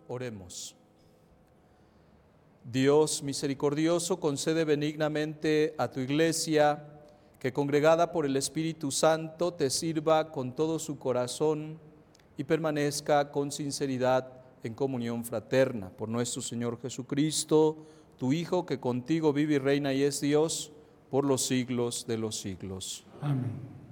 Oremos. Dios misericordioso, concede benignamente a tu Iglesia, que congregada por el Espíritu Santo te sirva con todo su corazón y permanezca con sinceridad en comunión fraterna. Por nuestro Señor Jesucristo, tu Hijo, que contigo vive y reina y es Dios por los siglos de los siglos. Amén.